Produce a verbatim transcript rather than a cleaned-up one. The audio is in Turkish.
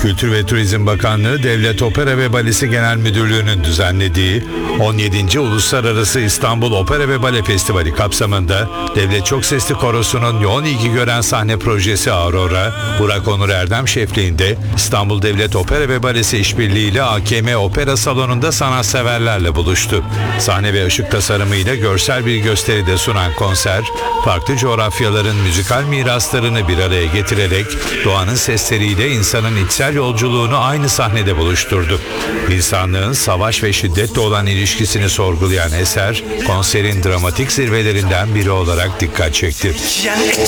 Kültür ve Turizm Bakanlığı Devlet Opera ve Balesi Genel Müdürlüğü'nün düzenlediği on yedinci Uluslararası İstanbul Opera ve Bale Festivali kapsamında Devlet Çok Sesli Korosu'nun yoğun ilgi gören sahne projesi Aurora, Burak Onur Erdem şefliğinde İstanbul Devlet Opera ve Balesi işbirliğiyle A K M Opera Salonu'nda sanatseverlerle buluştu. Sahne ve ışık tasarımıyla görsel bir gösteride sunan konser, farklı coğrafyaların müzikal miraslarını bir araya getirerek doğanın sesleriyle insanın içsel yolculuğunu aynı sahnede buluşturdu. İnsanlığın savaş ve şiddetle olan ilişkisini sorgulayan eser, konserin dramatik zirvelerinden biri olarak dikkat çekti.